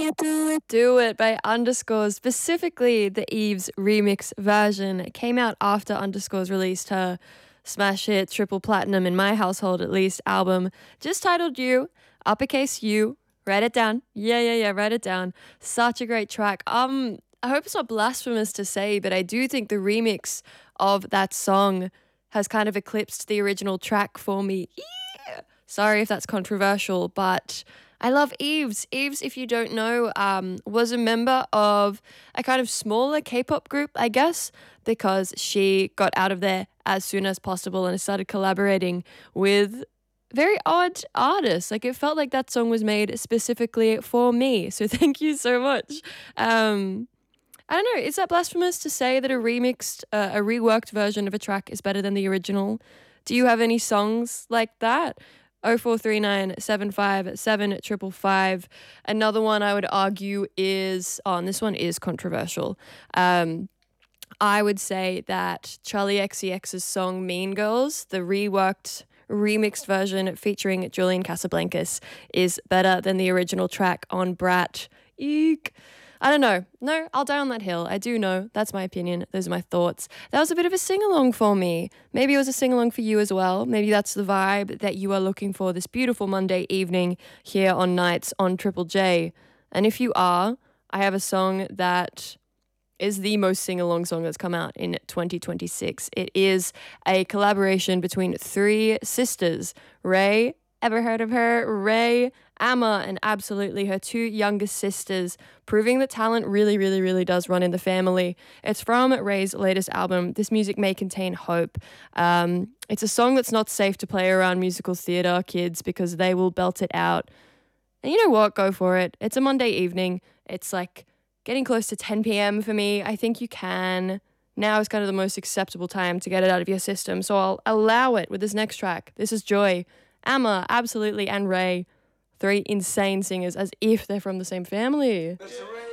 Do It by Underscore, specifically the Eve's remix version. It came out after Underscore's released her smash hit, triple platinum in my household at least, album, just titled You, uppercase U. Write it down. Yeah, write it down. Such a great track. I hope it's not blasphemous to say, but I do think the remix of that song has kind of eclipsed the original track for me. Sorry if that's controversial, but I love Eves. Eves, if you don't know, was a member of a kind of smaller K-pop group, I guess, because she got out of there as soon as possible and started collaborating with very odd artists. Like, it felt like that song was made specifically for me. So thank you so much. I don't know, is that blasphemous to say that a reworked version of a track is better than the original? Do you have any songs like that? 0439 757 Another one I would argue is, and this one is controversial. I would say that Charlie XCX's song Mean Girls, the remixed version featuring Julian Casablancas, is better than the original track on Brat. Eek. I don't know. No, I'll die on that hill. I do know. That's my opinion. Those are my thoughts. That was a bit of a sing-along for me. Maybe it was a sing-along for you as well. Maybe that's the vibe that you are looking for this beautiful Monday evening here on Nights on Triple J. And if you are, I have a song that is the most sing-along song that's come out in 2026. It is a collaboration between three sisters. Ray, ever heard of her? Ray, Amma, and absolutely her two youngest sisters, proving that talent really, really, really does run in the family. It's from Ray's latest album, This Music May Contain Hope. It's a song that's not safe to play around musical theatre kids because they will belt it out. And you know what? Go for it. It's a Monday evening. It's like getting close to 10 p.m. for me. I think you can. Now is kind of the most acceptable time to get it out of your system, so I'll allow it with this next track. This is Joy. Amma, absolutely, and Ray. Three insane singers, as if they're from the same family. It's a